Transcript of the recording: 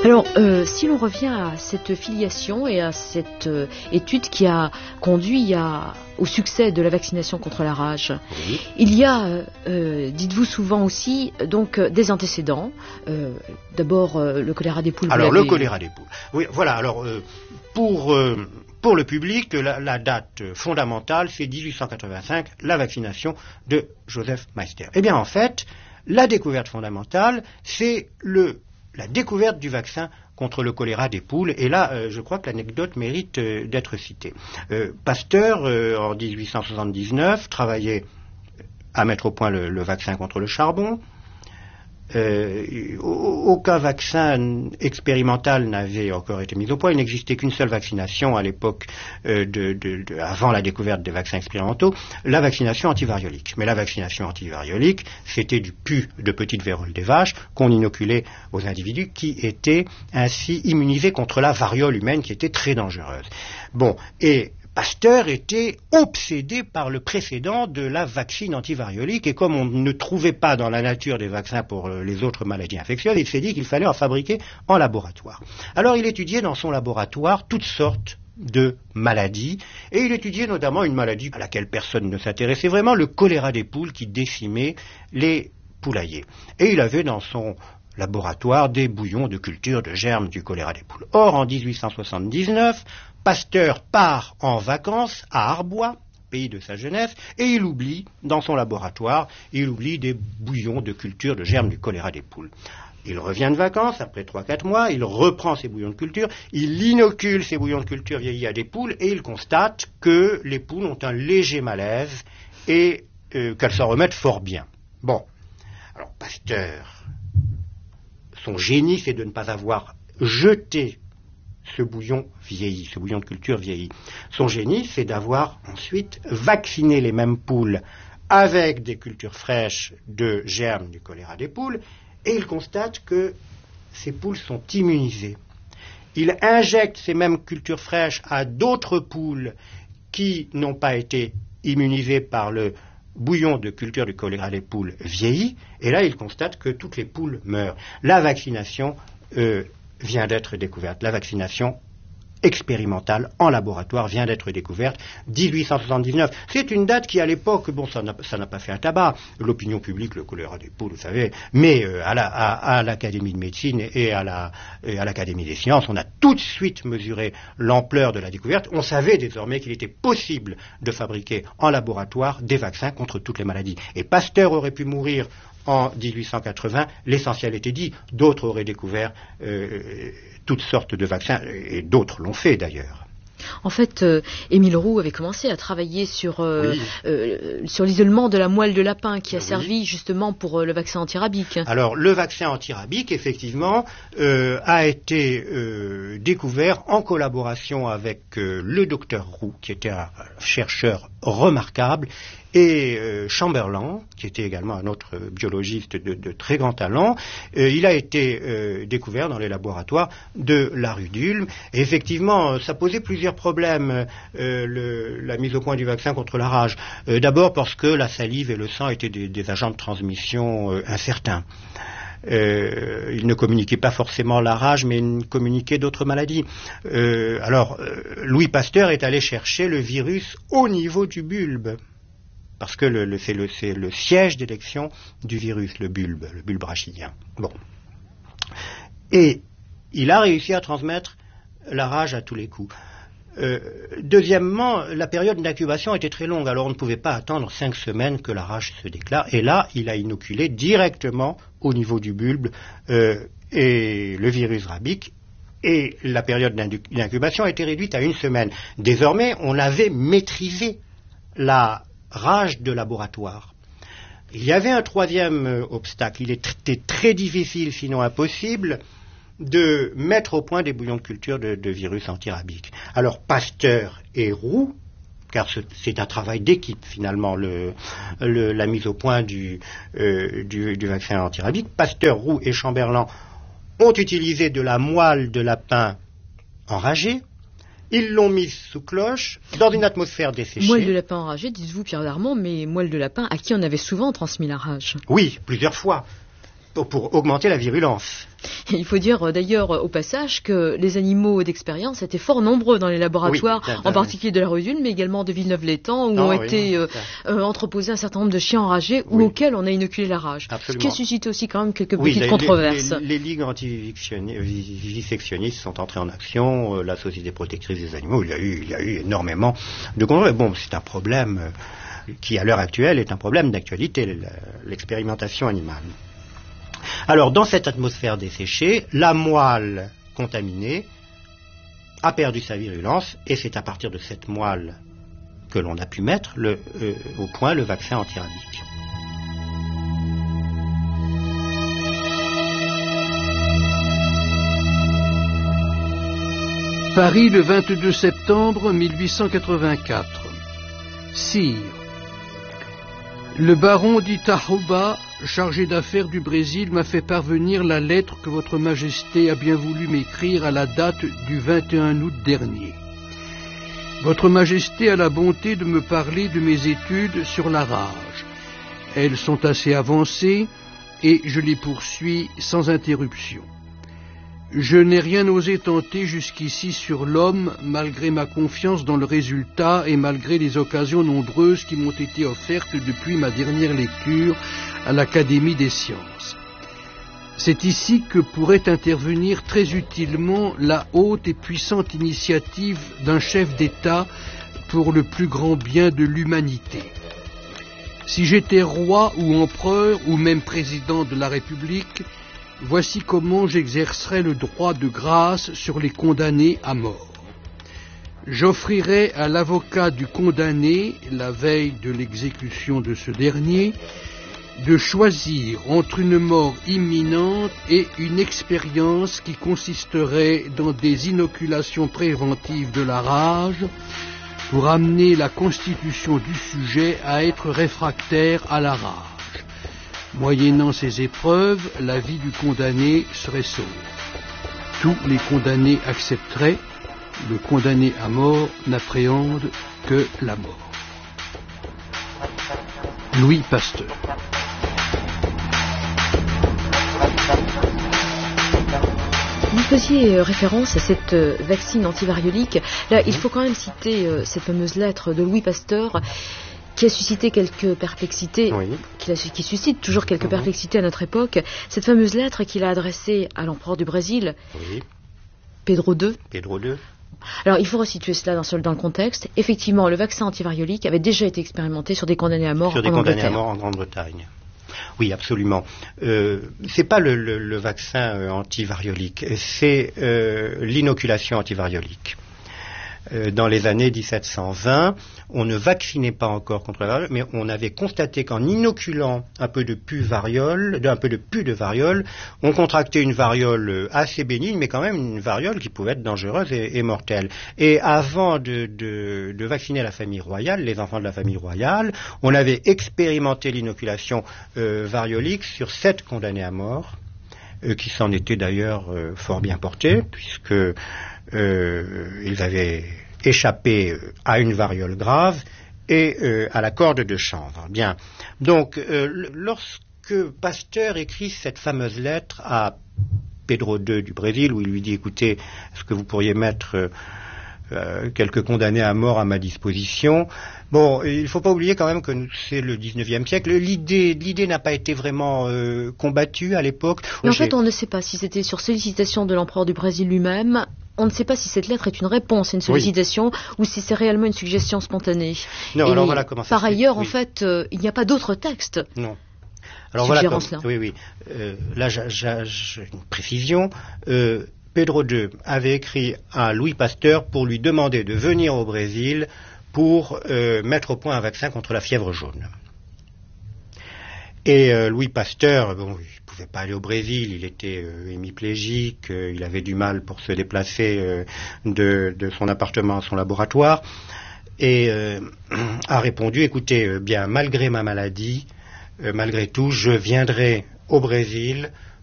Alors, si l'on revient à cette filiation et à cette étude qui a conduit au succès de la vaccination contre la rage, Oui. il y a, dites-vous souvent aussi, donc des antécédents. D'abord, le choléra des poules. Alors, le choléra des poules. Oui, voilà. Alors, pour le public, la date fondamentale, c'est 1885, la vaccination de Joseph Meister. Eh bien, en fait, la découverte fondamentale, c'est la découverte du vaccin contre le choléra des poules. Et là, je crois que l'anecdote mérite d'être citée. Pasteur, en 1879, travaillait à mettre au point le vaccin contre le charbon. Aucun vaccin expérimental n'avait encore été mis au point. Il n'existait qu'une seule vaccination à l'époque avant la découverte des vaccins expérimentaux, la vaccination antivariolique. Mais la vaccination antivariolique, c'était du pus de petite vérole des vaches qu'on inoculait aux individus qui étaient ainsi immunisés contre la variole humaine qui était très dangereuse. Bon, et Pasteur était obsédé par le précédent de la vaccine antivariolique, et comme on ne trouvait pas dans la nature des vaccins pour les autres maladies infectieuses, il s'est dit qu'il fallait en fabriquer en laboratoire. Alors il étudiait dans son laboratoire toutes sortes de maladies, et il étudiait notamment une maladie à laquelle personne ne s'intéressait vraiment, le choléra des poules qui décimait les poulaillers. Et il avait dans son laboratoire des bouillons de culture de germes du choléra des poules. Or, en 1879, Pasteur part en vacances à Arbois, pays de sa jeunesse, et il oublie, dans son laboratoire, des bouillons de culture de germes du choléra des poules. Il revient de vacances, après 3-4 mois, il reprend ses bouillons de culture, il inocule ces bouillons de culture vieillis à des poules, et il constate que les poules ont un léger malaise, et qu'elles s'en remettent fort bien. Bon, alors Pasteur, son génie, c'est de ne pas avoir jeté ce bouillon vieilli, ce bouillon de culture vieilli. Son génie, c'est d'avoir ensuite vacciné les mêmes poules avec des cultures fraîches de germes du choléra des poules, et il constate que ces poules sont immunisées. Il injecte ces mêmes cultures fraîches à d'autres poules qui n'ont pas été immunisées par le bouillon de culture du choléra des poules vieilli, et là il constate que toutes les poules meurent. La vaccination vient d'être découverte. La vaccination expérimentale en laboratoire vient d'être découverte, 1879. C'est une date qui, à l'époque, bon, ça n'a pas fait un tabac. L'opinion publique, le choléra des poules, vous savez, mais à l'Académie de médecine et à l'Académie des sciences, on a tout de suite mesuré l'ampleur de la découverte. On savait désormais qu'il était possible de fabriquer en laboratoire des vaccins contre toutes les maladies. Et Pasteur aurait pu mourir en 1880, l'essentiel était dit. D'autres auraient découvert toutes sortes de vaccins, et d'autres l'ont fait d'ailleurs. En fait, Émile Roux avait commencé à travailler sur l'isolement de la moelle de lapin qui a servi justement pour le vaccin antirabique. Alors, le vaccin antirabique, effectivement, a été découvert en collaboration avec le docteur Roux, qui était un chercheur remarquable, et Chamberlain, qui était également un autre biologiste de très grand talent. Il a été découvert dans les laboratoires de la rue d'Ulm. Et effectivement, ça posait plusieurs problèmes, la mise au point du vaccin contre la rage. D'abord parce que la salive et le sang étaient des agents de transmission incertains. Il ne communiquait pas forcément la rage, mais il communiquait d'autres maladies. Louis Pasteur est allé chercher le virus au niveau du bulbe, parce que c'est le siège d'élection du virus, le bulbe rachidien. Bon. Et il a réussi à transmettre la rage à tous les coups. Deuxièmement, la période d'incubation était très longue, alors on ne pouvait pas attendre 5 semaines que la rage se déclare, et là, il a inoculé directement au niveau du bulbe et le virus rabique, et la période d'incubation a été réduite à 1 semaine. Désormais, on avait maîtrisé la rage de laboratoire. Il y avait un troisième obstacle. Il était très difficile, sinon impossible, de mettre au point des bouillons de culture de virus antirabiques. Alors Pasteur et Roux, car c'est un travail d'équipe finalement, la mise au point du vaccin antirabique, Pasteur, Roux et Chamberlain ont utilisé de la moelle de lapin enragée. Ils l'ont mise sous cloche, dans une atmosphère desséchée. Moelle de lapin enragée, dites-vous Pierre Darmon, mais moelle de lapin à qui on avait souvent transmis la rage. Oui, plusieurs fois, pour augmenter la virulence. Il faut dire d'ailleurs au passage que les animaux d'expérience étaient fort nombreux dans les laboratoires, en particulier de la rue d'Ulm, mais également de Villeneuve-l'Étang, où ont été entreposés un certain nombre de chiens enragés ou auxquels on a inoculé la rage. Absolument. Ce qui a suscité aussi quand même quelques petites controverses. Les ligues anti-vivisectionnistes sont entrées en action, la Société protectrice des animaux, il y a eu énormément de controverses. Bon, c'est un problème qui, à l'heure actuelle, est un problème d'actualité, l'expérimentation animale. Alors, dans cette atmosphère desséchée, la moelle contaminée a perdu sa virulence, et c'est à partir de cette moelle que l'on a pu mettre au point le vaccin antirabique. Paris, le 22 septembre 1884. Sire, le baron d'Itarouba, chargé d'affaires du Brésil, m'a fait parvenir la lettre que votre majesté a bien voulu m'écrire à la date du 21 août dernier. Votre majesté a la bonté de me parler de mes études sur la rage. Elles sont assez avancées et je les poursuis sans interruption. Je n'ai rien osé tenter jusqu'ici sur l'homme, malgré ma confiance dans le résultat et malgré les occasions nombreuses qui m'ont été offertes depuis ma dernière lecture à l'Académie des sciences. C'est ici que pourrait intervenir très utilement la haute et puissante initiative d'un chef d'État pour le plus grand bien de l'humanité. Si j'étais roi ou empereur ou même président de la République, voici comment j'exercerais le droit de grâce sur les condamnés à mort. J'offrirais à l'avocat du condamné, la veille de l'exécution de ce dernier, de choisir entre une mort imminente et une expérience qui consisterait dans des inoculations préventives de la rage pour amener la constitution du sujet à être réfractaire à la rage. Moyennant ces épreuves, la vie du condamné serait sauve. Tous les condamnés accepteraient, le condamné à mort n'appréhende que la mort. Louis Pasteur. Vous faisiez référence à cette vaccine antivariolique. Là, il faut quand même citer cette fameuse lettre de Louis Pasteur qui a suscité quelques perplexités, qui suscite toujours quelques perplexités à notre époque. Cette fameuse lettre qu'il a adressée à l'empereur du Brésil, Pedro II. Alors, il faut resituer cela dans le contexte. Effectivement, le vaccin antivariolique avait déjà été expérimenté sur des condamnés à mort en Grande-Bretagne. Oui, absolument. C'est pas le vaccin antivariolique, c'est l'inoculation antivariolique. Dans les années 1720, on ne vaccinait pas encore contre la variole, mais on avait constaté qu'en inoculant un peu de pus de variole, on contractait une variole assez bénigne, mais quand même une variole qui pouvait être dangereuse et mortelle. Et avant de vacciner la famille royale, les enfants de la famille royale, on avait expérimenté l'inoculation variolique sur 7 condamnés à mort, qui s'en étaient d'ailleurs fort bien portés, puisque ils avaient échappé à une variole grave et à la corde de chanvre. Bien. Donc, lorsque Pasteur écrit cette fameuse lettre à Pedro II du Brésil, où il lui dit, écoutez, est-ce que vous pourriez mettre quelques condamnés à mort à ma disposition. Bon, il ne faut pas oublier quand même que c'est le 19e siècle. L'idée n'a pas été vraiment combattue à l'époque. Mais en fait, on ne sait pas si c'était sur sollicitation de l'empereur du Brésil lui-même. On ne sait pas si cette lettre est une réponse à une sollicitation ou si c'est réellement une suggestion spontanée. Non, alors voilà comment ça par ailleurs, en fait, il n'y a pas d'autre texte. Non. Alors voilà, là, j'ai une précision. Pedro II avait écrit à Louis Pasteur pour lui demander de venir au Brésil pour mettre au point un vaccin contre la fièvre jaune. Et Louis Pasteur, bon, il ne pouvait pas aller au Brésil, il était hémiplégique, il avait du mal pour se déplacer de son appartement à son laboratoire, et a répondu, écoutez, bien malgré ma maladie, malgré tout, je viendrai au Brésil